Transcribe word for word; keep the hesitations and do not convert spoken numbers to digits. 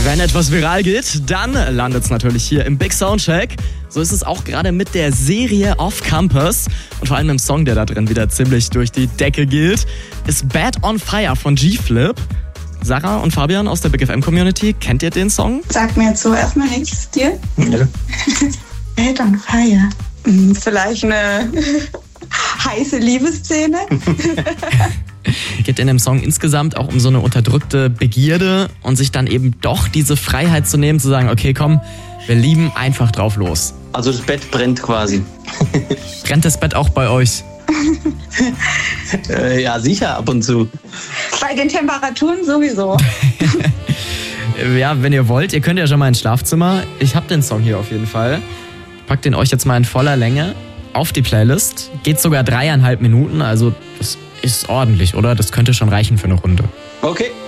Wenn etwas viral geht, dann landet es natürlich hier im Big Soundcheck. So ist es auch gerade mit der Serie Off Campus. Und vor allem im Song, der da drin wieder ziemlich durch die Decke geht, ist Bad on Fire von G-Flip. Sarah und Fabian aus der Big F M-Community, kennt ihr den Song? Sagt mir jetzt so erstmal nichts, dir? Ja. Bad on Fire. Hm, vielleicht eine heiße Liebesszene? Geht in dem Song insgesamt auch um so eine unterdrückte Begierde und sich dann eben doch diese Freiheit zu nehmen, zu sagen, okay, komm, wir lieben einfach drauf los. Also das Bett brennt quasi. Brennt das Bett auch bei euch? äh, ja, sicher, ab und zu. Bei den Temperaturen sowieso. Ja, wenn ihr wollt, ihr könnt ja schon mal ins Schlafzimmer. Ich hab den Song hier auf jeden Fall. Packt den euch jetzt mal in voller Länge auf die Playlist. Geht sogar dreieinhalb Minuten, also das ist ordentlich, oder? Das könnte schon reichen für eine Runde. Okay.